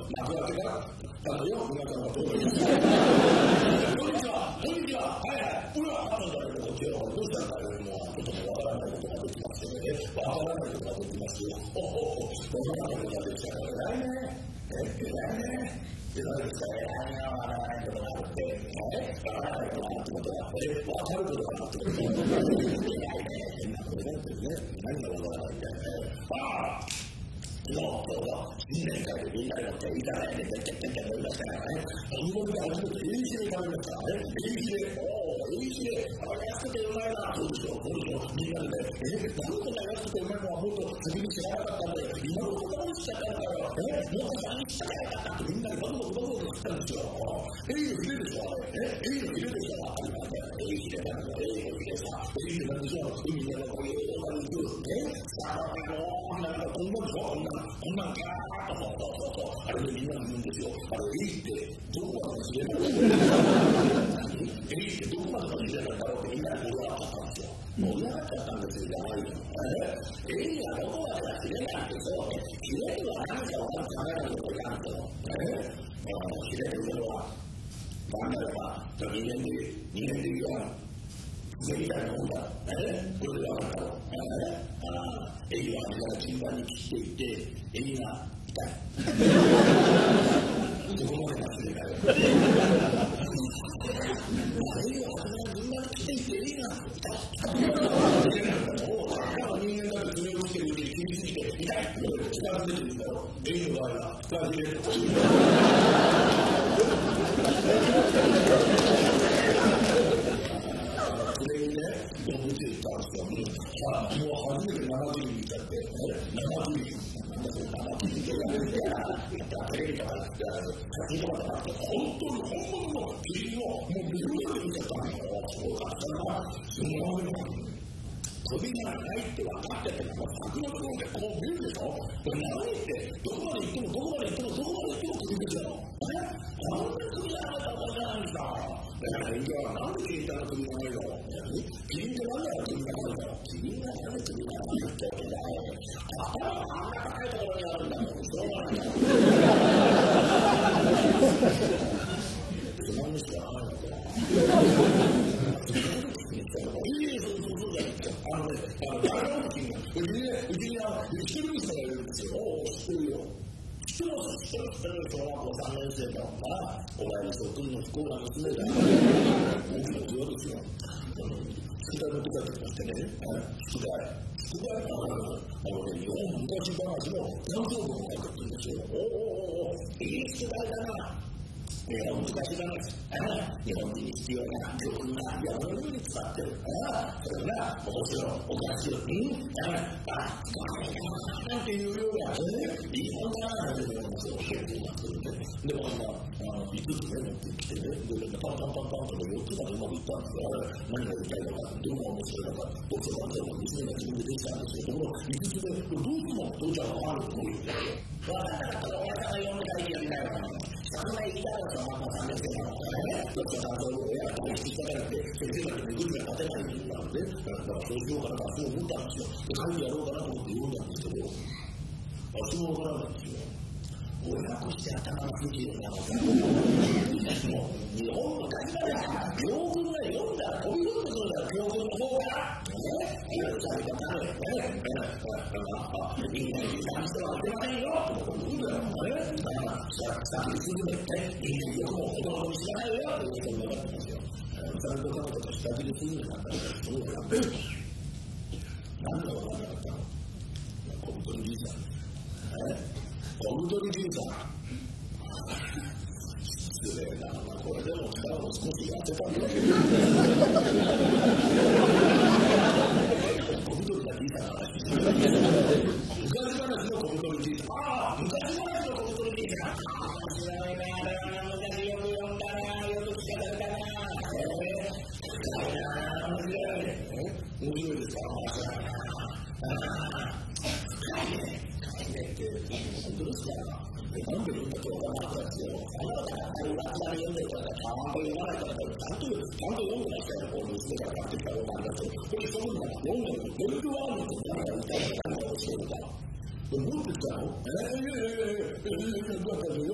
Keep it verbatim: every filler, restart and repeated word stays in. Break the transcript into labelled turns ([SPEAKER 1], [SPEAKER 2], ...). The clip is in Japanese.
[SPEAKER 1] 幕開けがあのよ、皆さんがどうぞ。こんにちは、こんにちは、はいはい、俺はあったんだけど、こっちはどうしたんだよ、もう、ちょっとわからないことができましてね、わからないことができますよ。おおお、わからないことができたから、偉いね。え、偉いね。偉いですか、偉いね、わからないことがあって、え、わからないことがあってことがあって、わかることがあってことがあって、偉いね。変なことなんですね。何がわからないんだよね。ああ。そうそうそう、新年会でみんなで乗っていただいて、てってって乗りましたからね。日本で初めて エーシー で食べましたからね。エーシー で、おー、エーシー で、あれ安くてうまいな。そうでしょ、そうでしょ。みんなでね、え、なんでこんな安くてうまいのはもっと先に知らなかったんで、今のここまでしちゃったんだよ。え、もっと先に知らなかったってみんなでバクバクバクバク食ったんですよ。エイのヒレでしょ、あれ。え、エイのヒレでしょ、当たり前だよ。エイヒレなんだよ、エイのヒレさ。エイってなんでしょう、海の中こういうのが行く。え、さあ、あの、なんかこんなんでしょ、こんなん、こんなんキャーッと、そうそうそう、あれでみんなで言うんですよ。あれ、エイってどこまで知れないの？エイってどこまで知れないんだろうってみんなで盛り上がっちゃったんですよ。盛り上がっちゃったんですよ、じゃないよ。エイがどこまで知れないってそうね。知れるは何かを考えないといけないと。知れるのは、なんだろうな、人間で、人間で言うわ。みたいなもんだ。えこれでわかったろ。エイは頭が順番に切っていって、エイが痛い。そこまで忘れたよ。エイは頭が順番に切っていって、エイが痛い。人間だって爪をつけるうちに気について、痛い。力が出てるんだろ。エイの場合は、力が出てると。動物園行ったんですよ。もう初めて生キリン見たって、生キリン、なんだそれ生キリンってやるんだよ。テレビとか写真とかじゃなくて、本当に本物のキリンをもう目の前で見ちゃったのよ。そうかったら、すごいの。首がないって分かってても、柵のところでこう見るでしょ。これ何って、どこまで行ってもどこまで行ってもどこまで行っても首ですよ。えなんで首がなかったらじゃないんですか。だから、じゃあ、なんでキリンが首がないの？キリンってなんで首がないの？キリンがなんで首がないってわけだよ。頭があんな高いところにあるんだもん。そうなんだよ。つまみしかないのか。あのね、あの、誰の時に、うちに、うちに、一人娘がいるんですよ。おお、知ってるよ。知ってます、知ってる、知ってる、小学校さんねん生だったら、お前にそっくりの不幸な娘だよ。大きな声ですよ。宿題持って帰ってきましてね、宿題。宿題は、あのね、日本昔話の誕生日を書くって言うんですよ。おおおお、いい宿題だな。日本昔話、日本人に必要な教訓が山のように使ってる。それが面白い、おかしい、うんあ、なんていうような、いいもんだな、というようなそう教訓が来るんで、でも今、いつつね、持ってきてね、で、パンパンパンパンとよっつまでうまくいったんですよ。何が言いたいのか、どこが面白いのか、どうせなんだろう、娘が自分でできたんですけども、いつつで、どうしても父ちゃんがあると思うんだよ。わかったから、親方が読んでないやりたいわ。そんな言いたいのはさんねん生なのかね。どっちかというと、親がしてきたからって、先生だって目口が立てないんだので、だからそうしようかなとそう思ったんですよ。何やろうかなと思って読んだんですけど、私もわからないんですよ。親として頭が不自由なのか。もう、日本のガキだね、教訓が読んだら飛び込んでくるんだよ、教訓の方から。ね、いろいろされたため、ね、みんなに何しては当てませんよってことを言うんだよ。ね、先に進めて、みんなによくも子供に知らないよってことになってますよ。ちゃんと彼女と下切りするんだったら、そうだよ。何が分からなかったの？小太りじいさん。小太りじいさん。失礼な、これでも力を少しやってたんだけど。小太りなじいさんの話。昔話の小太りじいさん。ああ、昔話の小太りじいさん。知らないな、あれは昔よく読んだな、よく聞かされたな。面白いね。面白いですか？深いね。深いねって、本当ですか？なんで読んだかわからなかったですよ。あなたが裏から読んでるから、ちゃんと読まないから、ちゃんと、ちゃんと読んでましたよ。こう娘が買ってきたロマンだと。これ、そういうのが読んでる。ベルトワームって何が言いたいか何が教えるか。で、持ってきたの？えー、えー、えー、えー、えー、えー、えー、えー、